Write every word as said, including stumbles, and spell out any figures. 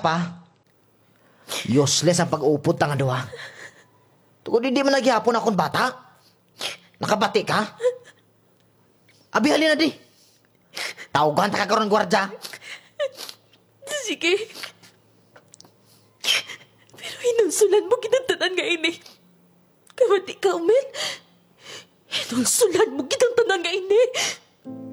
pa. Useless ang pag-uupod ng duha. Tugod hindi man nagyapon akong bata. Nakabati ka? Abi, halina di. Tawgan ta ka karon gwardya. Sige. Pero hinunsulan mo kinantanan nga ini. Kamati ka, Umel. Hinunsulan mo kinantanan nga ini.